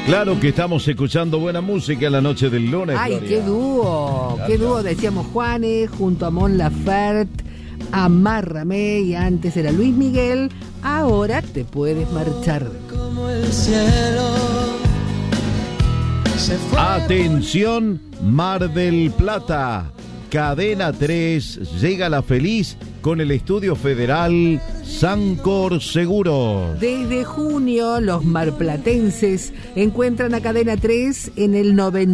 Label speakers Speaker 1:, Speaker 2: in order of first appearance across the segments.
Speaker 1: Claro que estamos escuchando buena música en la noche del lunes.
Speaker 2: Ay,
Speaker 1: Gloria.
Speaker 2: qué dúo, qué dúo, decíamos Juanes, junto a Mon Laferte, Amárrame, y antes era Luis Miguel, Ahora te puedes marchar.
Speaker 3: Como el cielo se fue.
Speaker 1: Atención, Mar del Plata. Cadena 3 llega a la feliz con el estudio federal Sancor Seguros.
Speaker 2: Desde junio, los marplatenses encuentran a Cadena 3 en el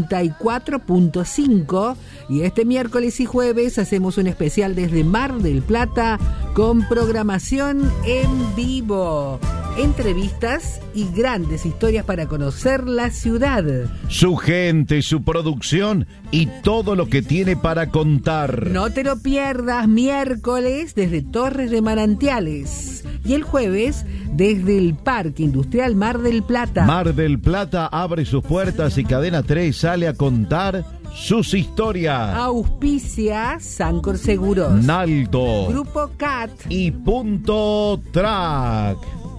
Speaker 2: 94.5 y este miércoles y jueves hacemos un especial desde Mar del Plata con programación en vivo, entrevistas y grandes historias para conocer la ciudad.
Speaker 1: Su gente, su producción y todo lo que tiene para contar.
Speaker 2: No te lo pierdas, miércoles desde Torres de Manantiales y el jueves desde el Parque Industrial Mar del Plata.
Speaker 1: Mar del Plata abre sus puertas y Cadena 3 sale a contar sus historias.
Speaker 2: Auspicia Sancor Seguros,
Speaker 1: Naldo,
Speaker 2: Grupo CAT
Speaker 1: y Punto Track.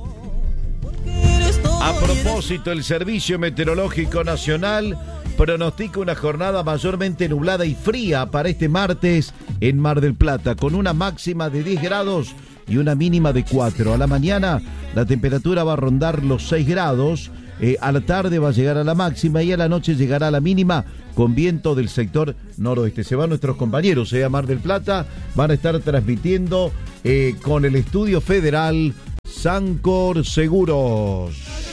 Speaker 1: A propósito, el Servicio Meteorológico Nacional pronostica una jornada mayormente nublada y fría para este martes en Mar del Plata, con una máxima de 10 grados y una mínima de 4. A la mañana la temperatura va a rondar los 6 grados, a la tarde va a llegar a la máxima y a la noche llegará a la mínima con viento del sector noroeste. Se van nuestros compañeros a Mar del Plata, van a estar transmitiendo con el estudio federal Sancor Seguros.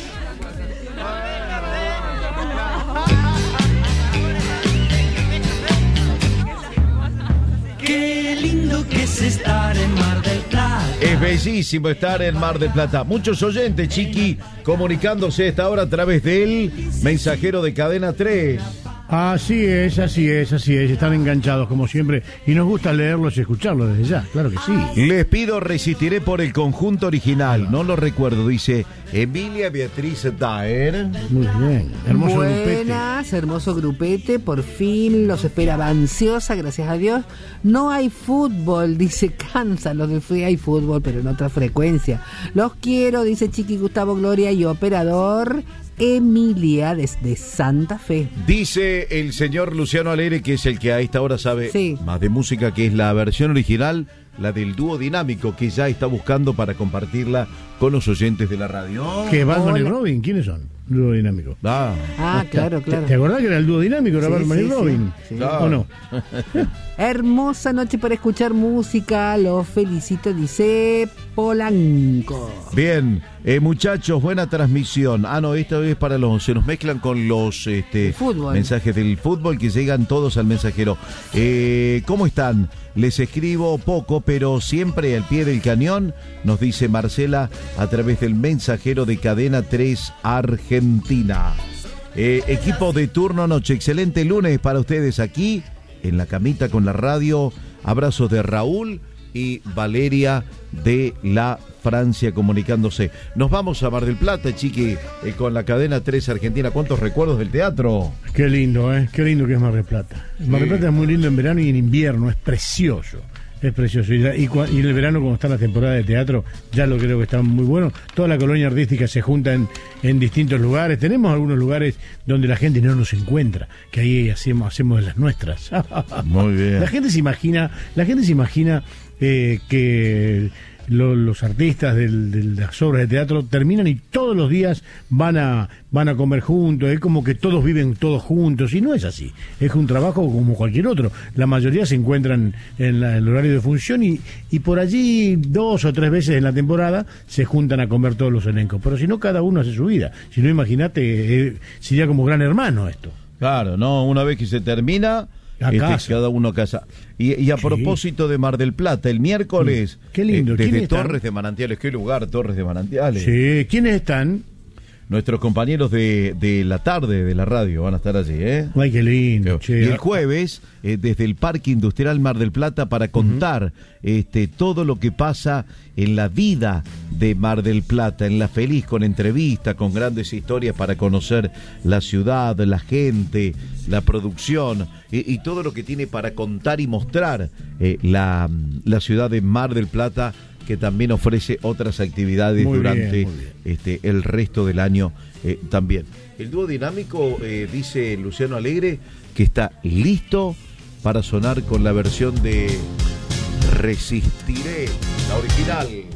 Speaker 3: Qué lindo que es estar en Mar del Plata.
Speaker 1: Es bellísimo estar en Mar del Plata. Muchos oyentes, Chiqui, comunicándose a esta hora a través del mensajero de Cadena 3.
Speaker 4: Así es. Están enganchados como siempre y nos gusta leerlos y escucharlos desde ya, claro que sí.
Speaker 1: Les pido Resistiré por el conjunto original. No lo recuerdo, dice Emilia Beatriz Daer.
Speaker 4: Muy bien, hermoso grupete.
Speaker 2: Buenas, hermoso grupete, por fin los esperaba ansiosa, gracias a Dios. No hay fútbol, dice, cansan los de Free, hay fútbol, pero en otra frecuencia. Los quiero, dice Chiqui, Gustavo, Gloria y operador Emilia desde Santa Fe.
Speaker 1: Dice el señor Luciano Alegre, que es el que a esta hora sabe más de música, que es la versión original, la del dúo dinámico, que ya está buscando para compartirla con los oyentes de la radio.
Speaker 4: ¿Qué, Batman y Robin? ¿Quiénes son? Dúo dinámico.
Speaker 2: Claro.
Speaker 4: ¿Te acordás que era el dúo dinámico? Era Batman y Robin.
Speaker 2: Sí.
Speaker 4: ¿O no?
Speaker 2: Hermosa noche para escuchar música, los felicito, dice Polanco.
Speaker 1: Bien, muchachos, buena transmisión. No, esta vez para los, se nos mezclan con los mensajes del fútbol que llegan todos al mensajero. ¿Cómo están? Les escribo poco, pero siempre al pie del cañón, nos dice Marcela a través del mensajero de Cadena 3 Argentina. Equipo de turno noche, excelente lunes para ustedes aquí en la camita con la radio. Abrazos de Raúl y Valeria de la Francia comunicándose. Nos vamos a Mar del Plata, Chiqui, con la Cadena 3 Argentina. ¿Cuántos recuerdos del teatro?
Speaker 4: Qué lindo, qué lindo que es Mar del Plata. Mar del Plata es muy lindo en verano y en invierno, es precioso. Es precioso. Y en el verano, como está la temporada de teatro, ya lo creo que está muy bueno. Toda la colonia artística se junta en distintos lugares. Tenemos algunos lugares donde la gente no nos encuentra, que ahí hacemos de las nuestras.
Speaker 1: Muy bien.
Speaker 4: La gente se imagina que los artistas de las obras de teatro terminan y todos los días van a comer juntos, es como que todos viven todos juntos, y no es así, es un trabajo como cualquier otro. La mayoría se encuentran en el horario de función y por allí 2 o 3 veces en la temporada se juntan a comer todos los elencos, pero si no, cada uno hace su vida. Si no, imagínate, sería como Gran Hermano esto.
Speaker 1: Claro, no, una vez que se termina, cada uno a casa. Y a propósito de Mar del Plata, el miércoles,
Speaker 4: qué lindo.
Speaker 1: Desde Torres de Manantiales, qué lugar, Torres de Manantiales.
Speaker 4: Sí, ¿quiénes están?
Speaker 1: Nuestros compañeros de la tarde de la radio van a estar allí,
Speaker 4: Ay, qué lindo.
Speaker 1: Y el jueves, desde el Parque Industrial Mar del Plata, para contar todo lo que pasa en la vida de Mar del Plata, en la feliz, con entrevistas, con grandes historias para conocer la ciudad, la gente, la producción y todo lo que tiene para contar y mostrar la ciudad de Mar del Plata, que también ofrece otras actividades durante el resto del año también. El dúo dinámico, dice Luciano Alegre, que está listo para sonar con la versión de Resistiré, la original.